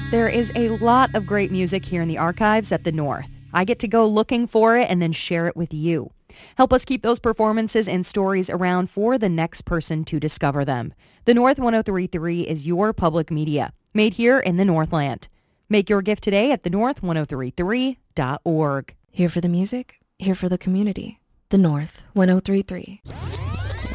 There is a lot of great music here in the archives at the North. I get to go looking for it and then share it with you. Help us keep those performances and stories around for the next person to discover them. The North 103.3 is your public media, made here in the Northland. Make your gift today at thenorth1033.org. Here for the music, here for the community. The North 103.3.